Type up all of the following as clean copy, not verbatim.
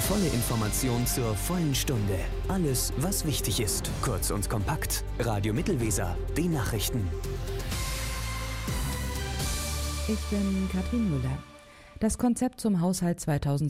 volle Information zur vollen Stunde. Alles, was wichtig ist. Kurz und kompakt. Radio Mittelweser. Die Nachrichten. Ich bin Katrin Müller. Das Konzept zum Haushalt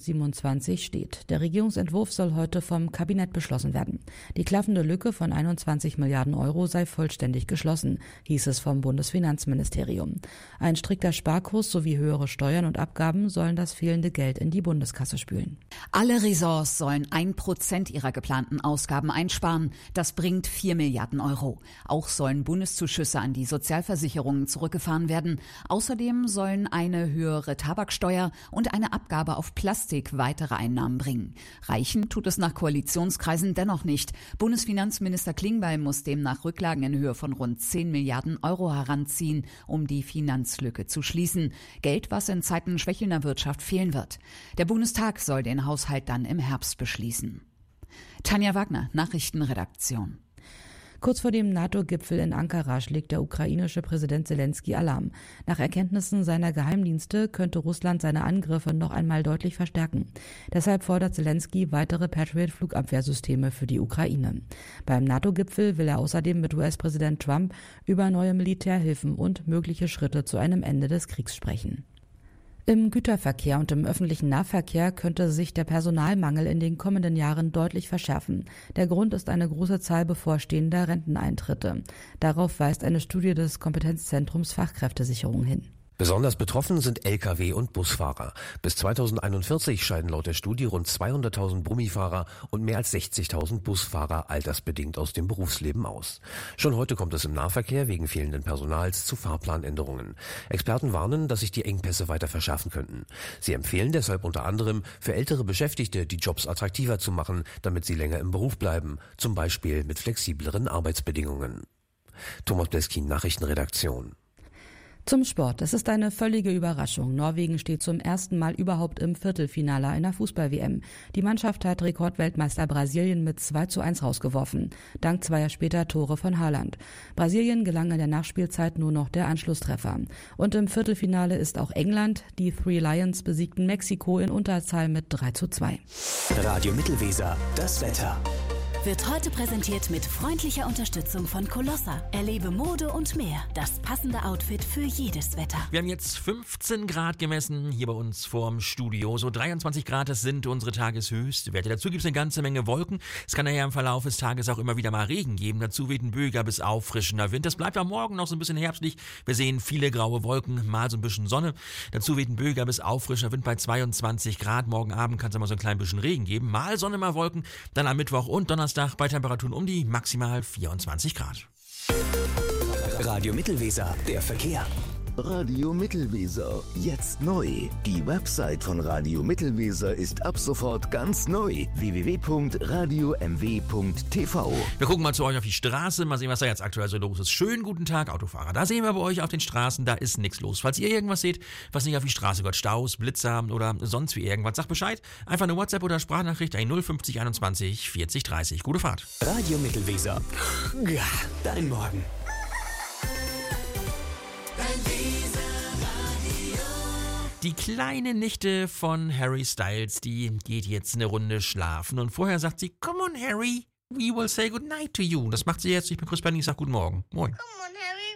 2027 steht. Der Regierungsentwurf soll heute vom Kabinett beschlossen werden. Die klaffende Lücke von 21 Milliarden Euro sei vollständig geschlossen, hieß es vom Bundesfinanzministerium. Ein strikter Sparkurs sowie höhere Steuern und Abgaben sollen das fehlende Geld in die Bundeskasse spülen. Alle Ressorts sollen 1% ihrer geplanten Ausgaben einsparen. Das bringt 4 Milliarden Euro. Auch sollen Bundeszuschüsse an die Sozialversicherungen zurückgefahren werden. Außerdem sollen eine höhere Tabaksteuer und eine Abgabe auf Plastik weitere Einnahmen bringen. Reichen tut es nach Koalitionskreisen dennoch nicht. Bundesfinanzminister Klingbeil muss demnach Rücklagen in Höhe von rund 10 Milliarden Euro heranziehen, um die Finanzlücke zu schließen. Geld, was in Zeiten schwächelnder Wirtschaft fehlen wird. Der Bundestag soll den Haushalt dann im Herbst beschließen. Tanja Wagner, Nachrichtenredaktion. Kurz vor dem NATO-Gipfel in Ankara schlägt der ukrainische Präsident Zelensky Alarm. Nach Erkenntnissen seiner Geheimdienste könnte Russland seine Angriffe noch einmal deutlich verstärken. Deshalb fordert Zelensky weitere Patriot-Flugabwehrsysteme für die Ukraine. Beim NATO-Gipfel will er außerdem mit US-Präsident Trump über neue Militärhilfen und mögliche Schritte zu einem Ende des Kriegs sprechen. Im Güterverkehr und im öffentlichen Nahverkehr könnte sich der Personalmangel in den kommenden Jahren deutlich verschärfen. Der Grund ist eine große Zahl bevorstehender Renteneintritte. Darauf weist eine Studie des Kompetenzzentrums Fachkräftesicherung hin. Besonders betroffen sind Lkw- und Busfahrer. Bis 2041 scheiden laut der Studie rund 200.000 Brummifahrer und mehr als 60.000 Busfahrer altersbedingt aus dem Berufsleben aus. Schon heute kommt es im Nahverkehr wegen fehlenden Personals zu Fahrplanänderungen. Experten warnen, dass sich die Engpässe weiter verschärfen könnten. Sie empfehlen deshalb unter anderem, für ältere Beschäftigte die Jobs attraktiver zu machen, damit sie länger im Beruf bleiben, zum Beispiel mit flexibleren Arbeitsbedingungen. Thomas Bleskin, Nachrichtenredaktion. Zum Sport. Es ist eine völlige Überraschung. Norwegen steht zum ersten Mal überhaupt im Viertelfinale einer Fußball-WM. Die Mannschaft hat Rekordweltmeister Brasilien mit 2:1 rausgeworfen. Dank zweier später Tore von Haaland. Brasilien gelang in der Nachspielzeit nur noch der Anschlusstreffer. Und im Viertelfinale ist auch England. Die Three Lions besiegten Mexiko in Unterzahl mit 3:2. Radio Mittelweser. Das Wetter. Wird heute präsentiert mit freundlicher Unterstützung von Colossa. Erlebe Mode und mehr. Das passende Outfit für jedes Wetter. Wir haben jetzt 15 Grad gemessen hier bei uns vorm Studio. So 23 Grad, das sind unsere Tageshöchstwerte. Dazu gibt es eine ganze Menge Wolken. Es kann daher im Verlauf des Tages auch immer wieder mal Regen geben. Dazu weht ein böiger bis auffrischender Wind. Das bleibt am Morgen noch so ein bisschen herbstlich. Wir sehen viele graue Wolken, mal so ein bisschen Sonne. Dazu weht ein böiger bis auffrischender Wind bei 22 Grad. Morgen Abend kann es immer so ein klein bisschen Regen geben. Mal Sonne, mal Wolken. Dann am Mittwoch und Donnerstag bei Temperaturen um die maximal 24 Grad. Radio Mittelweser, der Verkehr. Radio Mittelweser, jetzt neu. Die Website von Radio Mittelweser ist ab sofort ganz neu. www.radiomw.tv. Wir gucken mal zu euch auf die Straße, mal sehen, was da jetzt aktuell so los ist. Schönen guten Tag, Autofahrer. Da sehen wir bei euch auf den Straßen, da ist nichts los. Falls ihr irgendwas seht, was nicht auf die Straße gehört, Staus, Blitzer oder sonst wie irgendwas, sagt Bescheid. Einfach eine WhatsApp oder Sprachnachricht an 050 21 40 30. Gute Fahrt. Radio Mittelweser. Ja, dein Morgen. Die kleine Nichte von Harry Styles, die geht jetzt eine Runde schlafen und vorher sagt sie, come on Harry, we will say good night to you. Das macht sie jetzt, ich bin Chris Benny, ich sag guten Morgen. Moin. Come on Harry,